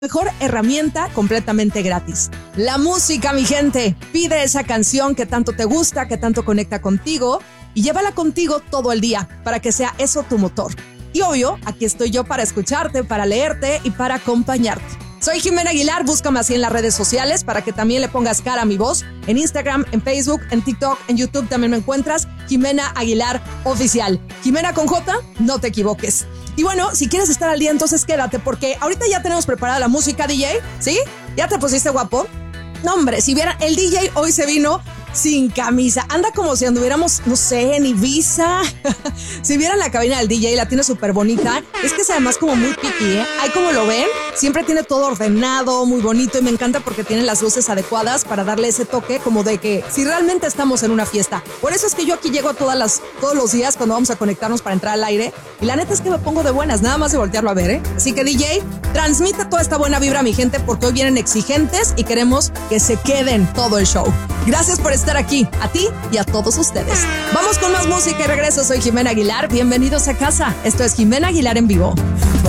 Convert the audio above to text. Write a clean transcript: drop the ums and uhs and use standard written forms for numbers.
Mejor herramienta completamente gratis. La música, mi gente. Pide esa canción que tanto te gusta, que tanto conecta contigo y llévala contigo todo el día para que sea eso tu motor. Y obvio, aquí estoy yo para escucharte, para leerte y para acompañarte. Soy Jimena Aguilar, búscame así en las redes sociales para que también le pongas cara a mi voz. En Instagram, en Facebook, en TikTok, en YouTube también me encuentras. Jimena Aguilar Oficial. Jimena con J, no te equivoques. Y bueno, si quieres estar al día, entonces quédate, porque ahorita ya tenemos preparada la música, DJ, ¿sí? ¿Ya te pusiste guapo? No, hombre, si vieran, el DJ hoy se vino sin camisa. Anda como si anduviéramos, no sé, en Ibiza. Si vieran la cabina del DJ, la tiene súper bonita. Es que es además como muy piqui, ¿eh? Ahí como lo ven, siempre tiene todo ordenado, muy bonito. Y me encanta porque tiene las luces adecuadas para darle ese toque como de que si realmente estamos en una fiesta. Por eso es que yo aquí llego todos los días cuando vamos a conectarnos para entrar al aire. Y la neta es que me pongo de buenas, nada más de voltearlo a ver, ¿eh? Así que DJ, transmite toda esta buena vibra a mi gente porque hoy vienen exigentes y queremos que se queden todo el show. Gracias por estar aquí, a ti y a todos ustedes. Vamos con más música y regreso. Soy Jimena Aguilar. Bienvenidos a casa. Esto es Jimena Aguilar en vivo.